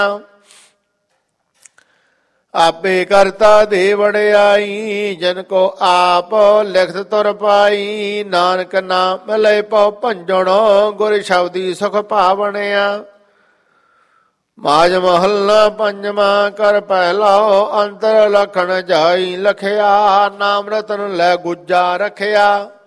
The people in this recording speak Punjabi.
ਆਪੇ ਕਰਤਾ ਦੇ ਵਡਿਆਈ, ਜਨ ਕੋ ਆਪ ਲਿਖਤ ਤੁਰ ਪਾਈ। ਨਾਨਕ ਨਾਮ ਲੈ ਪਉ ਭੰਜਣ, ਗੁਰ ਸ਼ਬਦੀ ਸੁਖ ਪਾਵਣਿਆ। ਮਾਜ ਮਹੱਲਾ ਪੰਜਵਾ ਕਰ ਪਹਿਲਾ, ਅੰਤਰ ਲਖਣ ਜਾਈ ਲਖਿਆ। ਨਾਮ ਰਤਨ ਲੈ ਗੁੱਜਾ ਰਖਿਆ।